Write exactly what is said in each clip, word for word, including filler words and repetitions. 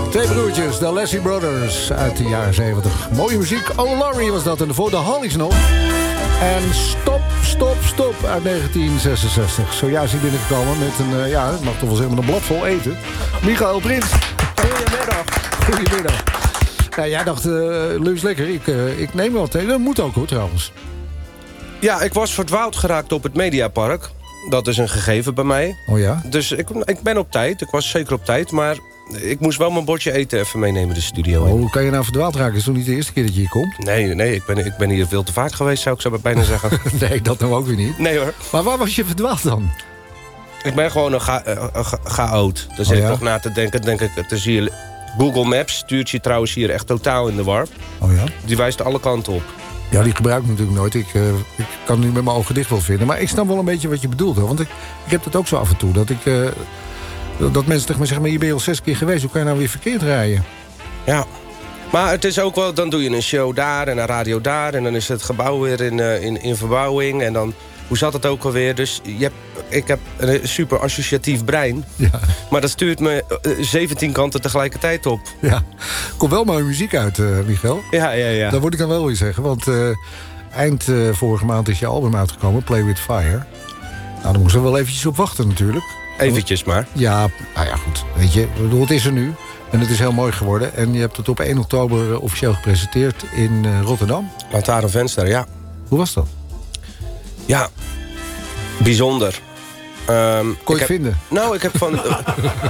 Twee broertjes, de Lassie Brothers uit de jaren zeventig. Mooie muziek. Oh, Laurie was dat en voor de Hollies nog. En Stop, Stop, Stop uit negentien zesenzestig. Zojuist hier binnengekomen met een, uh, ja, het mag toch wel zeggen, met een blad vol eten. Michael Prins. Goedemiddag. Goedemiddag. Ja, jij dacht, uh, lunch lekker, ik, uh, ik neem wel thee. Dat moet ook hoor, trouwens. Ja, ik was verdwaald geraakt op het Mediapark. Dat is een gegeven bij mij. Oh ja? Dus ik, ik ben op tijd. Ik was zeker op tijd, maar ik moest wel mijn bordje eten even meenemen de studio in. Oh, hoe kan je nou verdwaald raken? Is het toch niet de eerste keer dat je hier komt? Nee, nee, ik ben, ik ben hier veel te vaak geweest, zou ik zo bijna zeggen. Nee, dat nou ook weer niet. Nee hoor. Maar waar was je verdwaald dan? Ik ben gewoon een cha- uh, cha- chaot. Daar zit oh, ja? ik nog na te denken. Denk ik, het is hier... Google Maps stuurt je trouwens hier echt totaal in de war. Oh ja? Die wijst alle kanten op. Ja, die gebruik ik natuurlijk nooit. Ik, uh, ik kan nu met mijn ogen dicht wel vinden. Maar ik snap wel een beetje wat je bedoelt. Hoor. Want ik, ik heb dat ook zo af en toe. Dat, ik, uh, dat mensen tegen me zeggen, maar je bent al zes keer geweest. Hoe kan je nou weer verkeerd rijden? Ja. Maar het is ook wel, dan doe je een show daar en een radio daar. En dan is het gebouw weer in, uh, in, in verbouwing. En dan, hoe zat het ook alweer? Dus je hebt, ik heb een super associatief brein. Ja. Maar dat stuurt me uh, zeventien kanten tegelijkertijd op. Ja, komt wel mooie muziek uit, uh, Michael. Ja, ja, ja. Dat moet ik dan wel weer zeggen. Want uh, eind uh, vorige maand is je album uitgekomen, Play With Fire. Nou, daar moesten we wel eventjes op wachten natuurlijk. Eventjes maar. Ja, nou ja, goed. Weet je, ik bedoel, het is er nu. En het is heel mooi geworden. En je hebt het op één oktober uh, officieel gepresenteerd in uh, Rotterdam. Lantaarnvenster, ja. Hoe was dat? Ja, bijzonder. Um, Kon je heb, het vinden? Nou, ik heb van... Uh,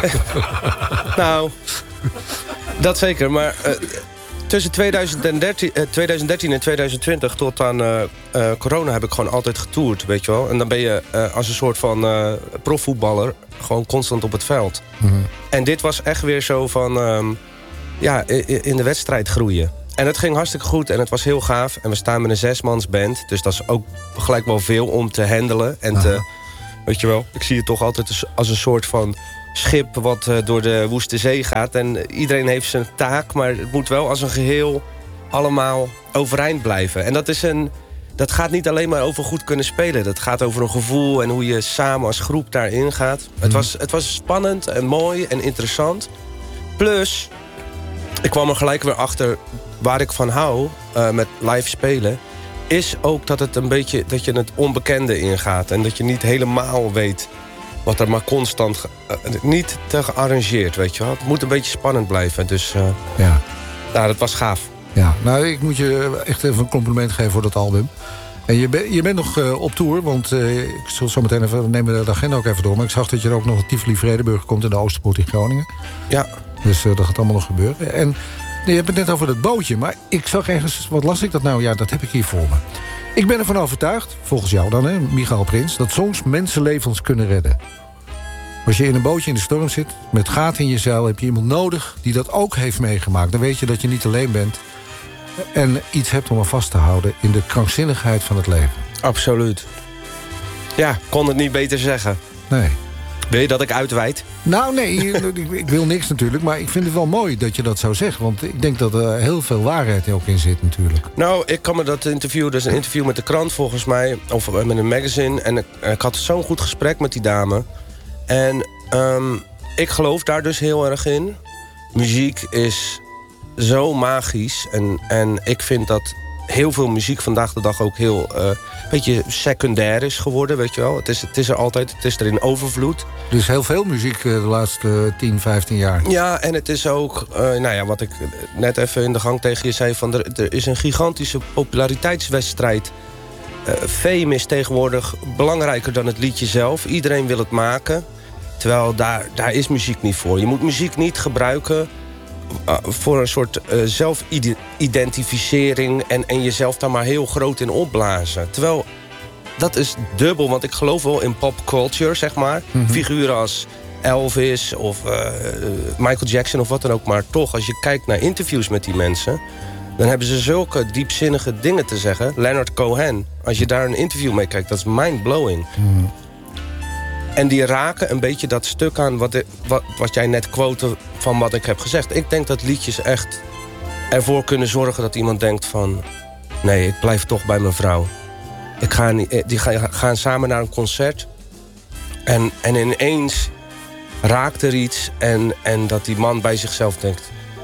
nou, dat zeker. Maar uh, tussen tweeduizend dertien, uh, tweeduizend dertien en tweeduizend twintig tot aan uh, uh, corona heb ik gewoon altijd getoerd, weet je wel. En dan ben je uh, als een soort van uh, profvoetballer gewoon constant op het veld. Mm-hmm. En dit was echt weer zo van... Um, ja, in de wedstrijd groeien. En het ging hartstikke goed en het was heel gaaf. En we staan met een zesmansband. Dus dat is ook gelijk wel veel om te handelen. En te, weet je wel, ik zie het toch altijd als een soort van schip wat uh, door de woeste zee gaat. En iedereen heeft zijn taak, maar het moet wel als een geheel allemaal overeind blijven. En dat is een... Dat gaat niet alleen maar over goed kunnen spelen. Dat gaat over een gevoel en hoe je samen als groep daarin gaat. Mm. Het was, het was spannend en mooi en interessant. Plus, ik kwam er gelijk weer achter waar ik van hou uh, met live spelen. Is ook dat het een beetje dat je het onbekende ingaat. En dat je niet helemaal weet wat er maar constant... Uh, niet te gearrangeerd, weet je wel. Het moet een beetje spannend blijven. Dus uh, ja. Nou, dat was gaaf. Ja, nou, ik moet je echt even een compliment geven voor dat album. En je, ben, je bent nog uh, op tour, want uh, ik zal zo meteen even nemen de agenda ook even door. Maar ik zag dat je er ook nog een Tivoli Vredenburg komt in de Oosterpoort in Groningen. Ja. Dus uh, dat gaat allemaal nog gebeuren. En nee, je hebt het net over dat bootje, maar ik zag ergens, wat las ik dat nou? Ja, dat heb ik hier voor me. Ik ben ervan overtuigd, volgens jou dan, hè, Michael Prins, dat songs mensenlevens kunnen redden. Als je in een bootje in de storm zit, met gaten in je zeil, heb je iemand nodig die dat ook heeft meegemaakt. Dan weet je dat je niet alleen bent. En iets hebt om aan vast te houden in de krankzinnigheid van het leven. Absoluut. Ja, kon het niet beter zeggen. Nee. Wil je dat ik uitweid? Nou, nee, ik wil niks natuurlijk. Maar ik vind het wel mooi dat je dat zo zegt. Want ik denk dat er heel veel waarheid ook in zit natuurlijk. Nou, ik kan me dat interview, dat is een interview met de krant volgens mij. Of met een magazine. En ik, ik had zo'n goed gesprek met die dame. En um, ik geloof daar dus heel erg in. Muziek is zo magisch. En, en ik vind dat heel veel muziek vandaag de dag ook heel... Uh, een beetje secundair is geworden, weet je wel. Het is, het is er altijd, het is er in overvloed. Dus heel veel muziek de laatste tien, vijftien jaar. Ja, en het is ook... Uh, nou ja, wat ik net even in de gang tegen je zei... Van er, er is een gigantische populariteitswedstrijd. Uh, fame is tegenwoordig belangrijker dan het liedje zelf. Iedereen wil het maken. Terwijl daar, daar is muziek niet voor. Je moet muziek niet gebruiken... Uh, voor een soort uh, zelfidentificering... En, en jezelf daar maar heel groot in opblazen. Terwijl, dat is dubbel, want ik geloof wel in popculture, zeg maar. Mm-hmm. Figuren als Elvis of uh, Michael Jackson of wat dan ook. Maar toch, als je kijkt naar interviews met die mensen... dan hebben ze zulke diepzinnige dingen te zeggen. Leonard Cohen, als je daar een interview mee kijkt, dat is mind-blowing. Mm. En die raken een beetje dat stuk aan wat, wat, wat jij net quote van wat ik heb gezegd. Ik denk dat liedjes echt ervoor kunnen zorgen dat iemand denkt van... nee, ik blijf toch bij mijn vrouw. Ik ga niet, die gaan, gaan samen naar een concert. En, en ineens raakt er iets. En, en dat die man bij zichzelf denkt...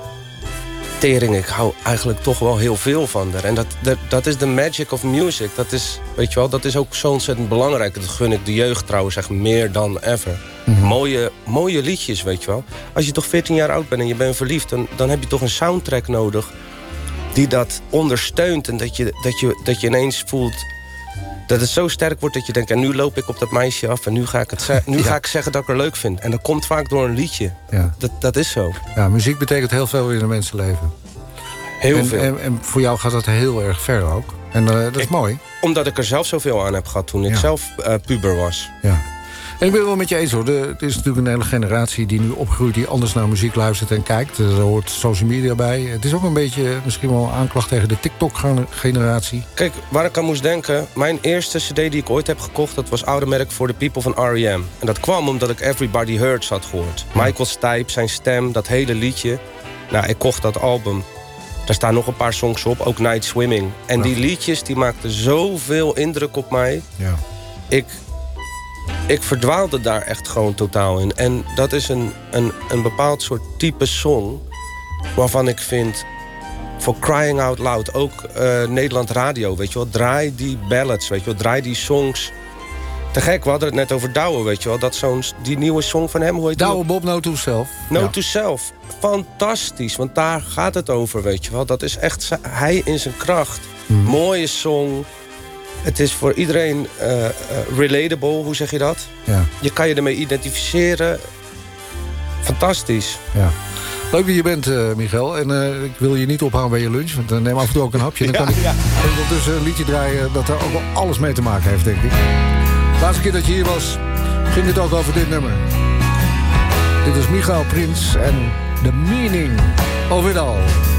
tering, ik hou eigenlijk toch wel heel veel van haar. En dat, dat, dat is de magic of music. Dat is, weet je wel, dat is ook zo ontzettend belangrijk. Dat gun ik de jeugd trouwens echt meer dan ever. Mm-hmm. Mooie, mooie liedjes, weet je wel. Als je toch veertien jaar oud bent en je bent verliefd... dan, dan heb je toch een soundtrack nodig... die dat ondersteunt en dat je, dat je, dat je ineens voelt... dat het zo sterk wordt dat je denkt... en nu loop ik op dat meisje af en nu ga ik, het ze- nu ja. ga ik zeggen dat ik haar leuk vind. En dat komt vaak door een liedje. Ja. Dat, dat is zo. Ja, muziek betekent heel veel in een mensenleven. Heel en, veel. En, en voor jou gaat dat heel erg ver ook. En uh, dat is ik, mooi. Omdat ik er zelf zoveel aan heb gehad toen ik ja. zelf uh, puber was. Ja. En ik ben het wel met je eens hoor. De, het is natuurlijk een hele generatie die nu opgroeit... die anders naar muziek luistert en kijkt. Er hoort social media bij. Het is ook een beetje misschien wel een aanklacht tegen de TikTok-generatie. Kijk, waar ik aan moest denken... mijn eerste cd die ik ooit heb gekocht... dat was Automatic for the People van R E M. En dat kwam omdat ik Everybody Hurts had gehoord. Ja. Michael Stipe, zijn stem, dat hele liedje. Nou, ik kocht dat album. Daar staan nog een paar songs op, ook Night Swimming. En ja. die liedjes die maakten zoveel indruk op mij. Ja. Ik... Ik verdwaalde daar echt gewoon totaal in. En dat is een, een, een bepaald soort type song... waarvan ik vind, for crying out loud... ook uh, Nederland Radio, weet je wel. Draai die ballads, weet je wel. Draai die songs. Te gek, we hadden het net over Douwe, weet je wel. Dat zo'n, die nieuwe song van hem, hoe heet die? Douwe Bob, No to Self. No ja. to Self. Fantastisch, want daar gaat het over, weet je wel. Dat is echt hij in zijn kracht. Mm. Mooie song... Het is voor iedereen uh, uh, relatable, hoe zeg je dat? Ja. Je kan je ermee identificeren. Fantastisch. Ja. Leuk dat je bent, uh, Michiel. En uh, ik wil je niet ophouden bij je lunch, want dan neem af en toe ook een hapje. Dan ja, kan ik ja. ondertussen een liedje draaien dat er ook wel alles mee te maken heeft, denk ik. De laatste keer dat je hier was, ging het ook over dit nummer. Dit is Michiel Prins en The Meaning of It All.